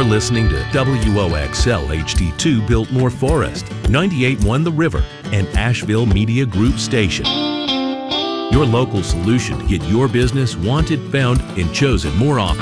You're listening to WOXL HD2 Biltmore Forest, 98.1 The River, and Asheville Media Group Station. Your local solution to get your business wanted, found, and chosen more often.